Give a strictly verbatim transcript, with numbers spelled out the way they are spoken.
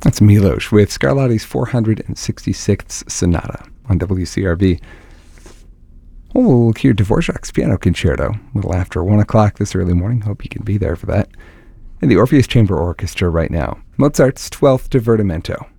That's Milos with Scarlatti's four hundred sixty-sixth Sonata on W C R V. Well, we'll hear Dvorak's Piano Concerto a little after one o'clock this early morning. Hope you can be there for that. And the Orpheus Chamber Orchestra right now. Mozart's twelfth Divertimento